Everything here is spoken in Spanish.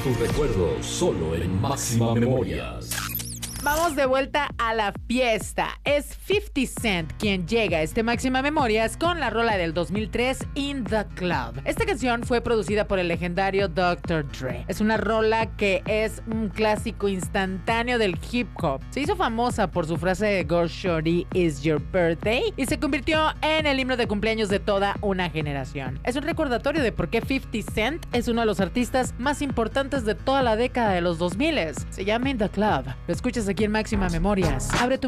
tus recuerdos solo en Máxima Memorias. Vamos de vuelta a la fiesta. Es 50 Cent quien llega a este Máxima Memorias con la rola del 2003, In the Club. Esta canción fue producida por el legendario Dr. Dre. Es una rola que es un clásico instantáneo del hip hop. Se hizo famosa por su frase de Go Shorty, It's Your Birthday y se convirtió en el himno de cumpleaños de toda una generación. Es un recordatorio de por qué 50 Cent es uno de los artistas más importantes de toda la década de los 2000. Se llama In the Club. Lo escuchas aquí en Máxima Memorias. Abre tu